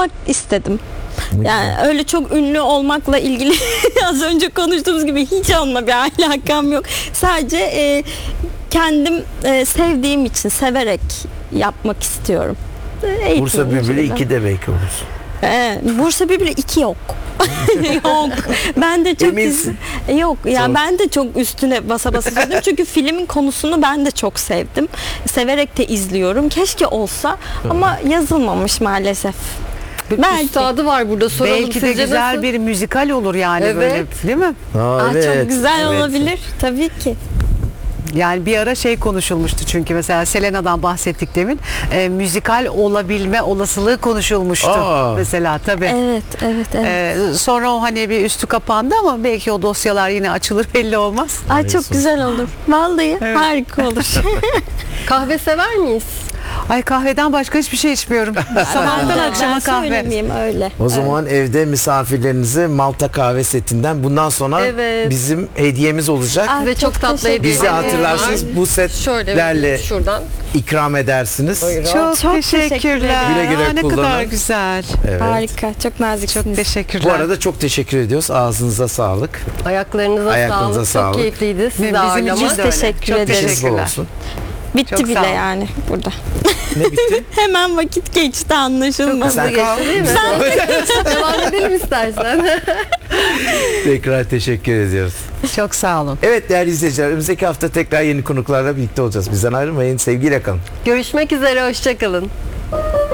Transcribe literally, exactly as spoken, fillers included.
yapmak istedim. Yani öyle çok ünlü olmakla ilgili az önce konuştuğumuz gibi hiç onunla bir alakam yok. Sadece e, kendim e, sevdiğim için, severek yapmak istiyorum. Eğitim Bursa Bülbülü üzerine. iki de belki olur. Ee, Bursa Bülbülü iki yok. Yok. Ben de çok Eminsin. iz- yok ya Sor. ben de çok üstüne basa basa söyledim. Çünkü filmin konusunu ben de çok sevdim. Severek de izliyorum. Keşke olsa ama yazılmamış maalesef. Belki. Üstadı var burada, soralım. Belki de Sizce güzel nasıl? bir müzikal olur yani, Evet. böyle, değil mi? Aa, Aa, evet, çok güzel evet. olabilir tabii ki. Yani bir ara şey konuşulmuştu, çünkü mesela Selena'dan bahsettik demin. E, müzikal olabilme olasılığı konuşulmuştu. Aa. Mesela tabii. Evet, evet, evet. E, sonra o hani bir üstü kapandı ama belki o dosyalar yine açılır, belli olmaz. Ay çok güzel olur. Vallahi harika olur. Kahve sever miyiz? Ay, kahveden başka hiçbir şey içmiyorum. Sabahtan Ben akşama kahve. söylemeyeyim öyle. O zaman evde misafirlerinize Malta kahve setinden bundan sonra Evet. bizim hediyemiz olacak. Ay, Size çok tatlı teşekkür hediye Bizi ederim. hatırlarsınız, bu Şöyle setlerle şuradan. ikram edersiniz. Çok, Çok teşekkürler. teşekkürler. Güle güle Aa, ne kadar kullanın. güzel. Evet. Harika, çok naziksiniz. Teşekkürler. Bu arada çok teşekkür ediyoruz. Ağzınıza sağlık. Ayaklarınıza, Ayaklarınıza sağlık. sağlık. Çok keyifliydi sizi Bizim için ağırlamak. de öyle. Teşekkür Çok ederiz. İşiniz bol teşekkürler. olsun. Bitti Çok bile sağ ol. yani burada. Ne bitti? Hemen vakit geçti, anlaşılmadı. Sen kal. Değil mi? Devam edelim istersen. Tekrar teşekkür ediyoruz. Çok sağ olun. Evet değerli izleyiciler, önümüzdeki hafta tekrar yeni konuklarla birlikte olacağız. Bizden ayrılmayın. Sevgiyle kalın. Görüşmek üzere, hoşça kalın.